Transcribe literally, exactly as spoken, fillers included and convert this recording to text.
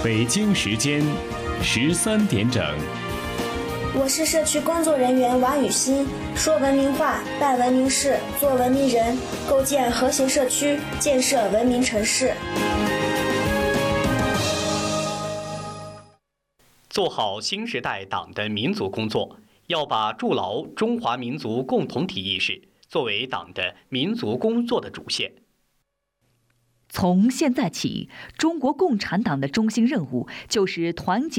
北京时间十三点整。 我是社区工作人员王雨欣，说文明话，办文明事，做文明人，构建和谐社区，建设文明城市。 做好新时代党的民族工作，要把筑牢中华民族共同体意识作为党的民族工作的主线。 从现在起，中国共产党的中心任务就是团结